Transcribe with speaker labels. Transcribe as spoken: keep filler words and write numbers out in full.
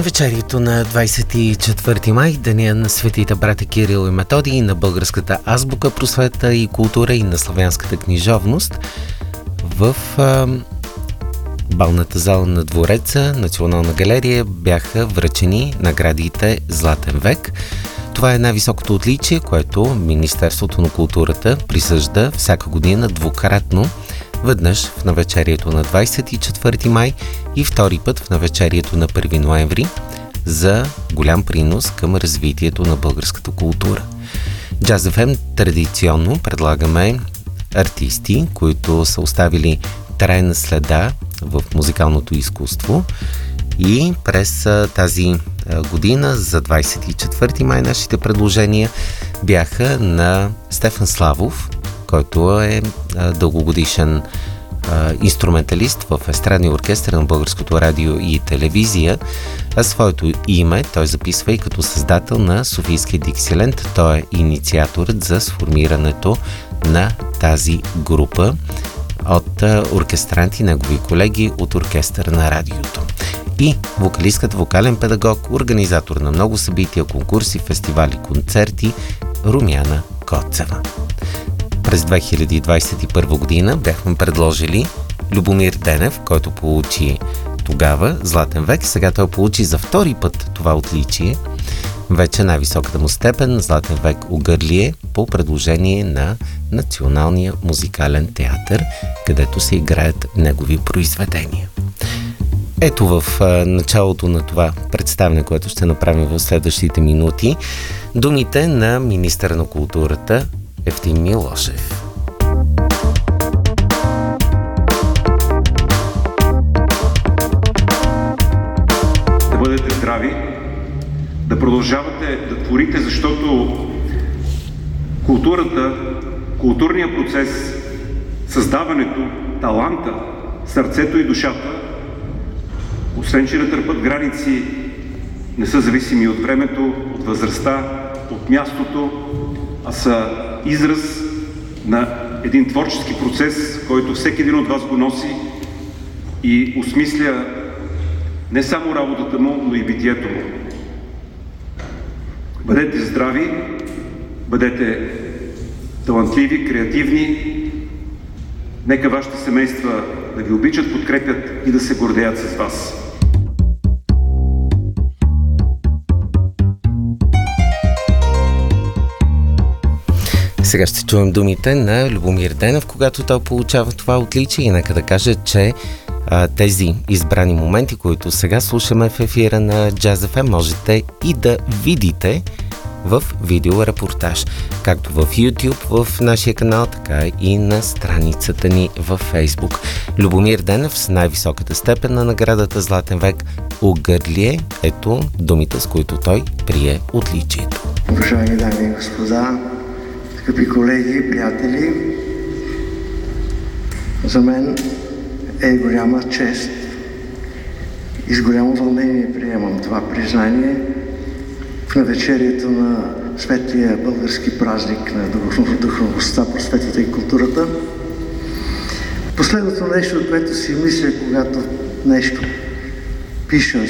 Speaker 1: навечерието на двадесет и четвърти май, деня на светите братя Кирил и Методий, на българската азбука, просвета и култура и на славянската книжовност, в а, балната зала на Двореца, Национална галерия, бяха връчени наградите Златен век. Това е най-високото отличие, което Министерството на културата присъжда всяка година двукратно. Веднъж в навечерието на двадесет и четвърти май и втори път в навечерието на първи ноември за голям принос към развитието на българската култура. Джаз еф ем традиционно предлагаме артисти, които са оставили трайна следа в музикалното изкуство, и през тази година за двадесет и четвърти май нашите предложения бяха на Стефан Славов, който е дългогодишен инструменталист в естрадния оркестър на Българското радио и телевизия, а своето име той записва и като създател на Софийския Диксиленд. Той е инициаторът за сформирането на тази група от оркестранти, негови колеги от оркестъра на радиото. И вокалистката, вокален педагог, организатор на много събития, конкурси, фестивали, концерти Румяна Коцева. През две хиляди двадесет и първа година бяхме предложили Любомир Денев, който получи тогава Златен век. Сега той получи за втори път това отличие. Вече най-високата му степен Златен век Угърлие по предложение на Националния музикален театър, където се играят негови произведения. Ето в началото на това представяне, което ще направим в следващите минути, думите на министъра на културата Евтим Милошев.
Speaker 2: Да бъдете здрави, да продължавате да творите, защото културата, културният процес, създаването, таланта, сърцето и душата, освен че не търпят граници, не са зависими от времето, от възрастта, от мястото, а са израз на един творчески процес, който всеки един от вас го носи и осмисля не само работата му, но и битието му. Бъдете здрави, бъдете талантливи, креативни. Нека вашите семейства да ви обичат, подкрепят и да се гордеят с вас.
Speaker 1: Сега ще чуем думите на Любомир Денев, когато той получава това отличие, и нека да кажа, че а, тези избрани моменти, които сега слушаме в ефира на Джаз еф ем, можете и да видите в видеорепортаж, както в YouTube, в нашия канал, така и на страницата ни във Facebook. Любомир Денев с най-високата степен на наградата Златен век Угърлие. Ето думите, с които той прие отличието.
Speaker 3: Уважаеми дами и господа, скъпи колеги, приятели, за мен е голяма чест и с голямо вълнение приемам това признание в навечерието на светлия български празник на духовността, просветата и културата. Последното нещо, което си мисля, когато нещо пиша